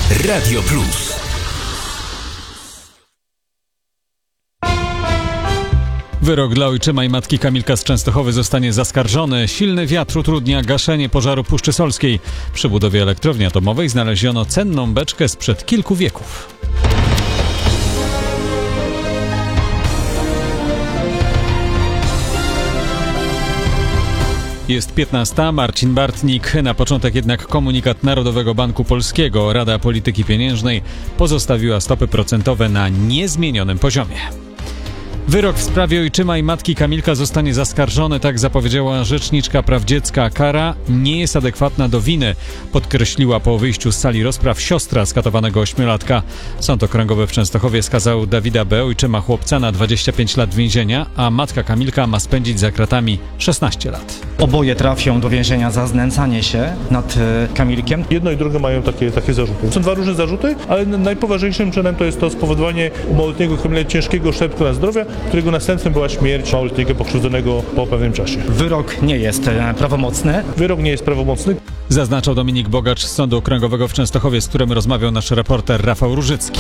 Radio Plus. Wyrok dla ojczyma i matki Kamilka z Częstochowy zostanie zaskarżony. Silny wiatr utrudnia gaszenie pożaru Puszczy Solskiej. Przy budowie elektrowni atomowej znaleziono cenną beczkę sprzed kilku wieków. Jest 15. Marcin Bartnik. Na początek jednak komunikat Narodowego Banku Polskiego. Rada Polityki Pieniężnej pozostawiła stopy procentowe na niezmienionym poziomie. Wyrok w sprawie ojczyma i matki Kamilka zostanie zaskarżony, tak zapowiedziała rzeczniczka praw dziecka. Kara nie jest adekwatna do winy, podkreśliła po wyjściu z sali rozpraw siostra skatowanego 8-latka. Sąd Okręgowy w Częstochowie skazał Dawida B., ojczyma chłopca, na 25 lat więzienia, a matka Kamilka ma spędzić za kratami 16 lat. Oboje trafią do więzienia za znęcanie się nad Kamilkiem. Jedno i drugie mają takie zarzuty. Są dwa różne zarzuty, ale najpoważniejszym czynem to jest to spowodowanie u małoletniego Kamila ciężkiego uszczerbku na zdrowie, którego następstwem była śmierć małoletniego pokrzywdzonego po pewnym czasie. Wyrok nie jest prawomocny. Wyrok nie jest prawomocny. Zaznaczał Dominik Bogacz z Sądu Okręgowego w Częstochowie, z którym rozmawiał nasz reporter Rafał Różycki.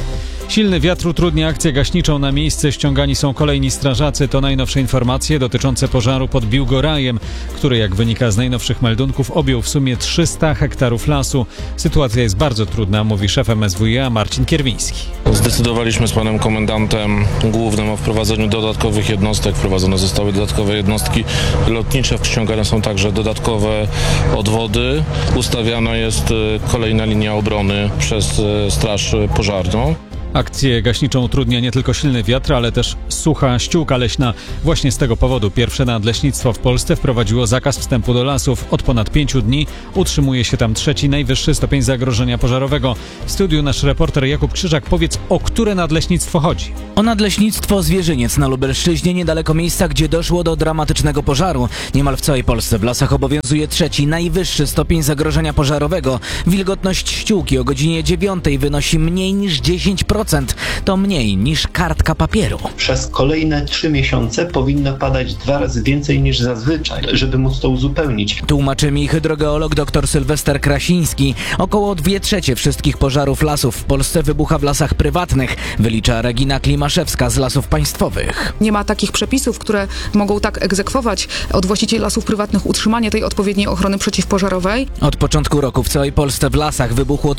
Silny wiatr utrudnia akcję gaśniczą. Na miejsce ściągani są kolejni strażacy. To najnowsze informacje dotyczące pożaru pod Biłgorajem, który, jak wynika z najnowszych meldunków, objął w sumie 300 hektarów lasu. Sytuacja jest bardzo trudna, mówi szef MSWiA Marcin Kierwiński. Zdecydowaliśmy z panem komendantem głównym o wprowadzeniu dodatkowych jednostek. Wprowadzone zostały dodatkowe jednostki lotnicze. Ściągane są także dodatkowe odwody. Ustawiana jest kolejna linia obrony przez Straż Pożarną. Akcję gaśniczą utrudnia nie tylko silny wiatr, ale też sucha ściółka leśna. Właśnie z tego powodu pierwsze nadleśnictwo w Polsce wprowadziło zakaz wstępu do lasów. Od ponad 5 dni utrzymuje się tam trzeci najwyższy stopień zagrożenia pożarowego. W studiu nasz reporter Jakub Krzyżak. Powiedz, o które nadleśnictwo chodzi? O nadleśnictwo Zwierzyniec na Lubelszczyźnie, niedaleko miejsca, gdzie doszło do dramatycznego pożaru. Niemal w całej Polsce w lasach obowiązuje trzeci najwyższy stopień zagrożenia pożarowego. Wilgotność ściółki o godzinie 9 wynosi mniej niż 10%. To mniej niż kartka papieru. Przez kolejne 3 miesiące powinno padać 2 razy więcej niż zazwyczaj, żeby móc to uzupełnić. Tłumaczy mi hydrogeolog dr Sylwester Krasiński. Około 2/3 wszystkich pożarów lasów w Polsce wybucha w lasach prywatnych, wylicza Regina Klimaszewska z Lasów Państwowych. Nie ma takich przepisów, które mogą tak egzekwować od właścicieli lasów prywatnych utrzymanie tej odpowiedniej ochrony przeciwpożarowej. Od początku roku w całej Polsce w lasach wybuchło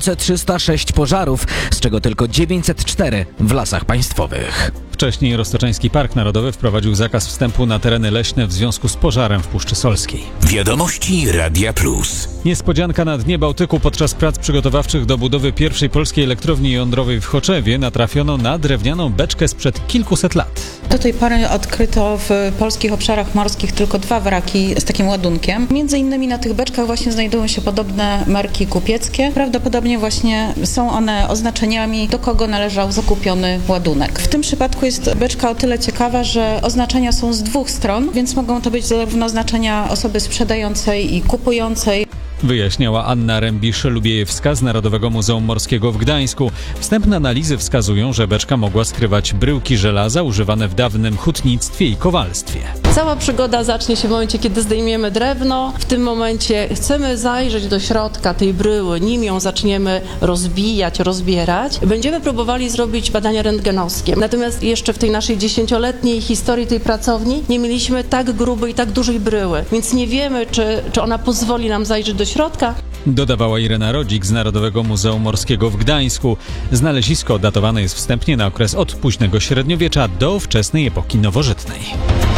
3306 pożarów, z czego tylko 904 w Lasach Państwowych. Wcześniej Roztoczański Park Narodowy wprowadził zakaz wstępu na tereny leśne w związku z pożarem w Puszczy Solskiej. Wiadomości Radia Plus. Niespodzianka na dnie Bałtyku. Podczas prac przygotowawczych do budowy pierwszej polskiej elektrowni jądrowej w Choczewie natrafiono na drewnianą beczkę sprzed kilkuset lat. Do tej pory odkryto w polskich obszarach morskich tylko 2 wraki z takim ładunkiem. Między innymi na tych beczkach właśnie znajdują się podobne marki kupieckie. Prawdopodobnie właśnie są one oznaczeniami, do kogo należał zakupiony ładunek. W tym przypadku jest beczka o tyle ciekawa, że oznaczenia są z 2 stron, więc mogą to być zarówno oznaczenia osoby sprzedającej i kupującej. Wyjaśniała Anna Rębisz-Lubiejewska z Narodowego Muzeum Morskiego w Gdańsku. Wstępne analizy wskazują, że beczka mogła skrywać bryłki żelaza używane w dawnym hutnictwie i kowalstwie. Cała przygoda zacznie się w momencie, kiedy zdejmiemy drewno. W tym momencie chcemy zajrzeć do środka tej bryły, nim ją zaczniemy rozbijać, rozbierać. Będziemy próbowali zrobić badania rentgenowskie. Natomiast jeszcze w tej naszej 10-letniej historii tej pracowni nie mieliśmy tak grubej i tak dużej bryły, więc nie wiemy, czy ona pozwoli nam zajrzeć do środka. Dodawała Irena Rodzik z Narodowego Muzeum Morskiego w Gdańsku. Znalezisko datowane jest wstępnie na okres od późnego średniowiecza do wczesnej epoki nowożytnej.